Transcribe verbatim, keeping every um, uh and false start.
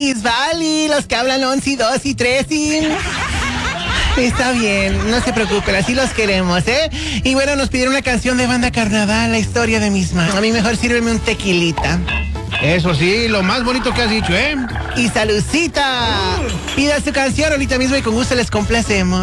Miss Valley, los que hablan once y dos y tres y... Está bien, no se preocupen, así los queremos, ¿eh? Y bueno, nos pidieron una canción de Banda Carnaval, la historia de Misma. A mí mejor sírveme un tequilita. Eso sí, lo más bonito que has dicho, ¿eh? Y salucita. Pida su canción ahorita mismo y con gusto les complacemos.